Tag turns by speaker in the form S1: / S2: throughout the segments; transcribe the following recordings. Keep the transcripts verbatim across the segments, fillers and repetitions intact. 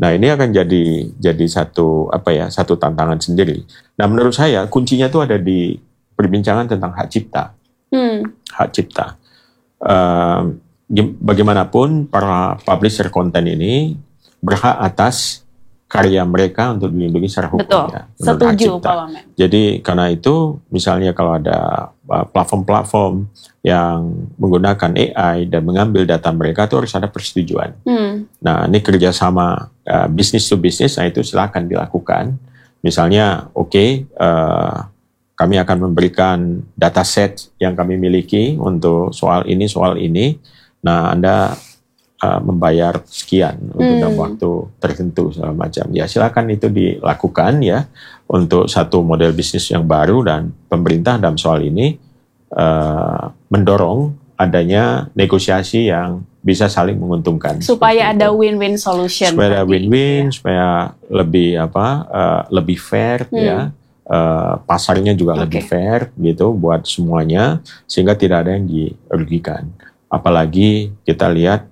S1: Nah, ini akan jadi jadi satu apa ya satu tantangan sendiri. Nah, menurut saya kuncinya itu ada di perbincangan tentang hak cipta.
S2: Hmm.
S1: Hak cipta. Uh, bagaimanapun para publisher konten ini berhak atas karya mereka untuk dilindungi secara hukum.
S2: Betul.
S1: Ya,
S2: setuju Pak Wamen.
S1: Jadi karena itu misalnya kalau ada platform-platform yang menggunakan A I dan mengambil data mereka itu harus ada persetujuan.
S2: Hmm.
S1: Nah, ini kerjasama uh, business to business, nah itu silakan dilakukan. Misalnya, oke, okay, uh, kami akan memberikan dataset yang kami miliki untuk soal ini, soal ini. Nah, Anda Uh, membayar sekian untuk
S2: hmm.
S1: dalam waktu tertentu segala macam. Ya silakan itu dilakukan ya untuk satu model bisnis yang baru, dan pemerintah dalam soal ini uh, mendorong adanya negosiasi yang bisa saling menguntungkan.
S2: Supaya ada win-win solution.
S1: Supaya ada win-win,
S2: ya.
S1: supaya lebih apa uh, lebih fair hmm. ya. Uh, pasarnya juga okay. lebih fair gitu buat semuanya, sehingga tidak ada yang dirugikan. Apalagi kita lihat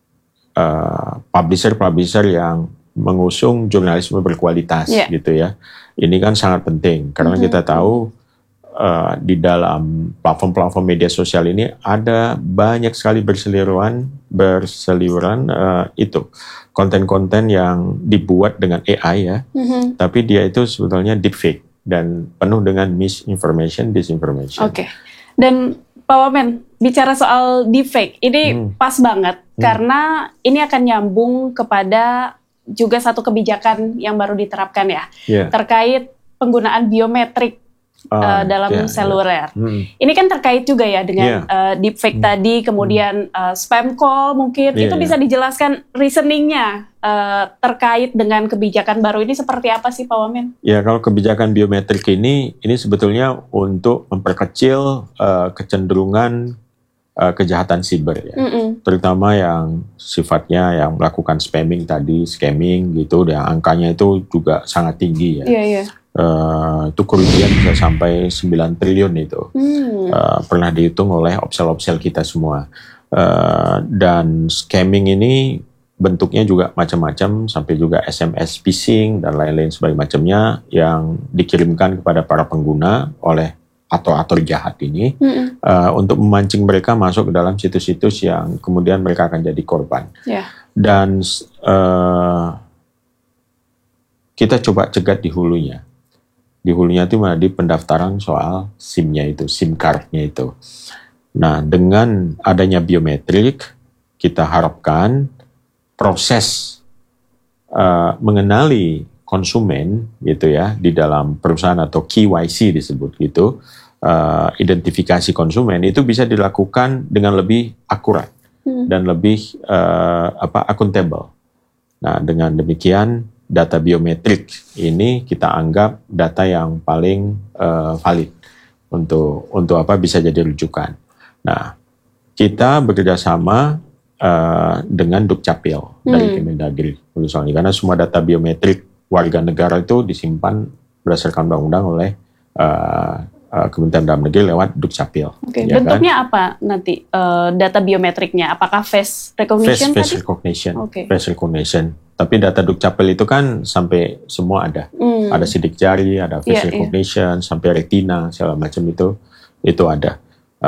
S1: Uh, publisher-publisher yang mengusung jurnalisme berkualitas yeah. gitu ya. Ini kan sangat penting karena mm-hmm. kita tahu uh, di dalam platform-platform media sosial ini ada banyak sekali berseliweran berseliweran uh, itu konten-konten yang dibuat dengan A I ya. Mm-hmm. Tapi dia itu sebetulnya deepfake dan penuh dengan misinformation, disinformation.
S2: Oke. Okay. Dan Pak Wamen, bicara soal deepfake, ini hmm. pas banget hmm. karena ini akan nyambung kepada juga satu kebijakan yang baru diterapkan ya, yeah. terkait penggunaan biometrik uh, uh, dalam yeah, seluler. Yeah. Hmm. Ini kan terkait juga ya dengan yeah. uh, deepfake hmm. tadi, kemudian uh, spam call mungkin, yeah, itu bisa yeah. dijelaskan reasoningnya uh, terkait dengan kebijakan baru ini seperti apa sih Pak Wamen?
S1: Ya, kalau kebijakan biometrik ini, ini sebetulnya untuk memperkecil uh, kecenderungan uh, kejahatan siber ya, mm-mm. terutama yang sifatnya yang melakukan spamming tadi, scamming gitu, dan angkanya itu juga sangat tinggi ya.
S2: Yeah, yeah.
S1: Uh, itu kerugian bisa sampai sembilan triliun itu, hmm. uh, pernah dihitung oleh opsel-opsel kita semua. Uh, dan scamming ini bentuknya juga macam-macam, sampai juga S M S phishing dan lain-lain sebagainya macamnya yang dikirimkan kepada para pengguna oleh aktor-aktor jahat ini hmm. uh, untuk memancing mereka masuk ke dalam situs-situs yang kemudian mereka akan jadi korban.
S2: Yeah.
S1: Dan uh, kita coba cegat di hulunya. Di hulunya itu mana di pendaftaran soal SIM-nya itu, SIM card-nya itu. Nah, dengan adanya biometrik, kita harapkan proses uh, mengenali konsumen gitu ya di dalam perusahaan atau K Y C disebut gitu, uh, identifikasi konsumen itu bisa dilakukan dengan lebih akurat hmm. dan lebih uh, apa akuntabel. Nah, dengan demikian data biometrik ini kita anggap data yang paling uh, valid untuk untuk apa bisa jadi rujukan. Nah, kita bekerjasama uh, dengan Dukcapil hmm. dari Kemendagri, misalnya karena semua data biometrik warga negara itu disimpan berdasarkan undang-undang oleh uh, uh, Kementerian Dalam Negeri lewat Dukcapil.
S2: Oke,
S1: ya
S2: bentuknya
S1: kan?
S2: apa nanti uh, data biometriknya? Apakah face recognition?
S1: Face, face
S2: tadi?
S1: recognition,
S2: okay.
S1: face recognition. Tapi data Dukcapil itu kan sampai semua ada, hmm. ada sidik jari, ada face yeah, recognition, yeah. sampai retina segala macam itu itu ada.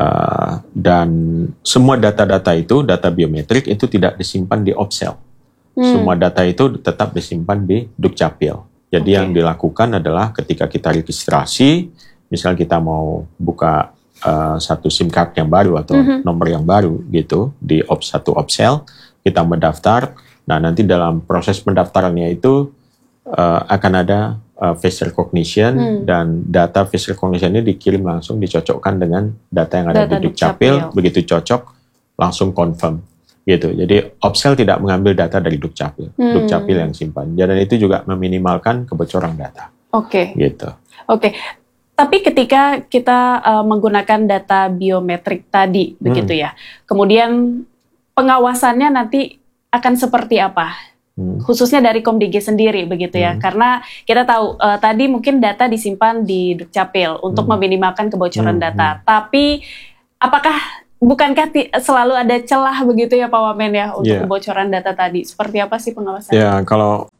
S1: Uh, dan semua data-data itu, data biometrik itu tidak disimpan di Opsel. Hmm. Semua data itu tetap disimpan di Dukcapil. Jadi okay. yang dilakukan adalah ketika kita registrasi, misal kita mau buka uh, satu SIM card yang baru atau mm-hmm. nomor yang baru gitu di op satu Opsel, kita mendaftar. Nah, nanti dalam proses pendaftarannya itu uh, akan ada uh, face recognition hmm. dan data face recognition ini dikirim langsung, dicocokkan dengan data yang ada data di Dukcapil. Begitu cocok, langsung confirm gitu. Jadi Opsel tidak mengambil data dari Dukcapil, hmm. Dukcapil yang simpan. Dan itu juga meminimalkan kebocoran data.
S2: Oke.
S1: Okay. Gitu.
S2: Oke. Okay. Tapi ketika kita uh, menggunakan data biometrik tadi, hmm. begitu ya, kemudian pengawasannya nanti akan seperti apa? Hmm. Khususnya dari Komdigi sendiri begitu ya. Hmm. Karena kita tahu uh, tadi mungkin data disimpan di Dukcapil untuk hmm. meminimalkan kebocoran hmm. data. Hmm. Tapi apakah bukankah selalu ada celah begitu ya Pak Wamen ya untuk yeah. kebocoran data tadi? Seperti apa sih pengawasannya?
S1: Ya, kalau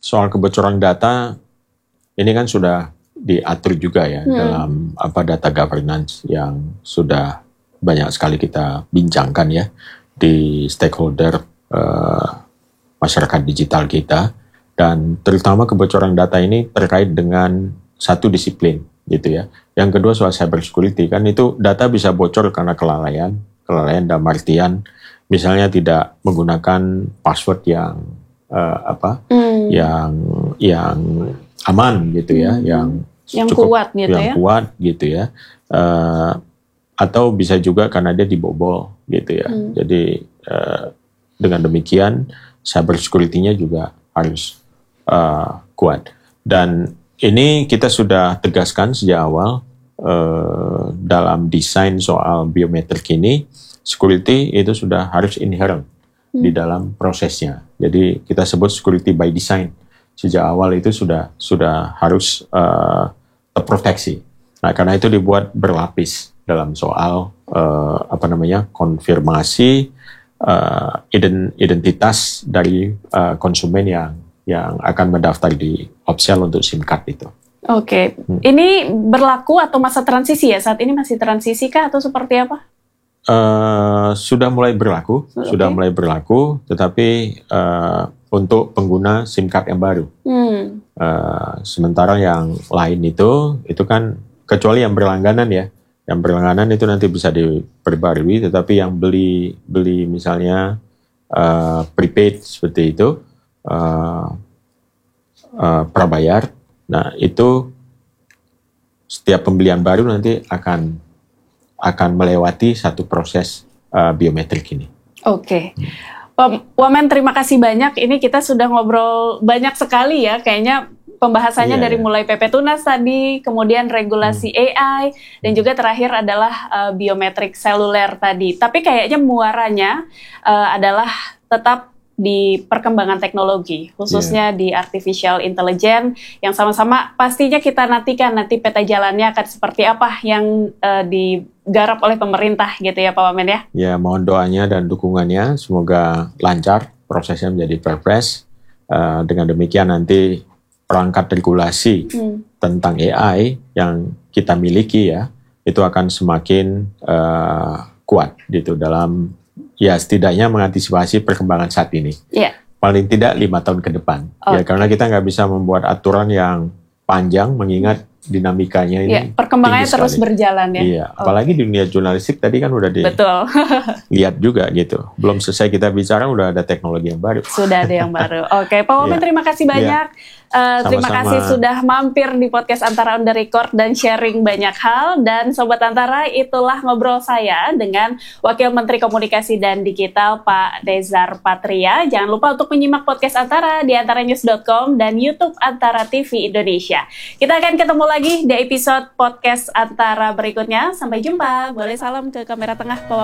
S1: soal kebocoran data ini kan sudah diatur juga ya hmm. dalam apa data governance yang sudah banyak sekali kita bincangkan ya di stakeholder uh, masyarakat digital kita, dan terutama kebocoran data ini terkait dengan satu disiplin gitu ya. Yang kedua soal cyber security, kan itu data bisa bocor karena kelalaian, kelalaian dalam artian misalnya tidak menggunakan password yang uh, apa, hmm. yang yang aman gitu ya, hmm. yang
S2: yang
S1: cukup,
S2: kuat gitu
S1: yang
S2: ya,
S1: kuat gitu ya, uh, atau bisa juga karena dia dibobol gitu ya. Hmm. Jadi uh, dengan demikian cyber security-nya juga harus uh, kuat. Dan ini kita sudah tegaskan sejak awal uh, dalam desain soal biometrik ini, security itu sudah harus inherent hmm. di dalam prosesnya. Jadi kita sebut security by design. Sejak awal itu sudah sudah harus uh, terproteksi. Nah, karena itu dibuat berlapis dalam soal uh, apa namanya konfirmasi uh, ident, identitas dari uh, konsumen yang yang akan mendaftar di Opsel untuk SIM card itu.
S2: Oke, hmm. ini berlaku atau masa transisi ya? Saat ini masih transisi kah atau seperti apa?
S1: Uh, sudah mulai berlaku, okay. sudah mulai berlaku, tetapi uh, untuk pengguna SIM card yang baru. Hmm. Uh, sementara yang lain itu, itu kan kecuali yang berlangganan ya, yang berlangganan itu nanti bisa diperbarui, tetapi yang beli beli misalnya uh, prepaid seperti itu, uh, uh, prabayar, nah itu setiap pembelian baru nanti akan akan melewati satu proses uh, biometrik ini.
S2: Oke. Okay. Pak Wamen, terima kasih banyak. Ini kita sudah ngobrol banyak sekali ya. Kayaknya pembahasannya yeah, dari yeah. mulai P P Tunas tadi, kemudian regulasi hmm. A I, dan juga terakhir adalah uh, biometrik seluler tadi. Tapi kayaknya muaranya uh, adalah tetap di perkembangan teknologi, khususnya yeah. di artificial intelligence, yang sama-sama pastinya kita nantikan nanti peta jalannya akan seperti apa yang uh, digarap oleh pemerintah gitu ya Pak Wamen ya.
S1: Ya, mohon doanya dan dukungannya, semoga lancar prosesnya menjadi perpres. Uh, dengan demikian nanti perangkat regulasi hmm. tentang A I yang kita miliki ya, itu akan semakin uh, kuat gitu dalam ya setidaknya mengantisipasi perkembangan saat ini. Yeah. Paling tidak lima tahun ke depan. Okay. Ya karena kita nggak bisa membuat aturan yang panjang mengingat dinamikanya ini.
S2: Yeah, perkembangannya terus berjalan ya.
S1: Iya, okay. Apalagi di dunia jurnalistik tadi kan udah dilihat juga gitu. Belum selesai kita bicara udah ada teknologi yang baru.
S2: Sudah ada yang baru. Oke, okay. Pak Wamen yeah. terima kasih banyak. Yeah. Uh, terima kasih sudah mampir di podcast Antara on the Record dan sharing banyak hal. Dan Sobat Antara, itulah ngobrol saya dengan Wakil Menteri Komunikasi dan Digital Pak Nezar Patria. Jangan lupa untuk menyimak podcast Antara di antaranews dot com dan YouTube Antara T V Indonesia. Kita akan ketemu lagi di episode podcast Antara berikutnya. Sampai jumpa. Boleh salam ke kamera tengah Pak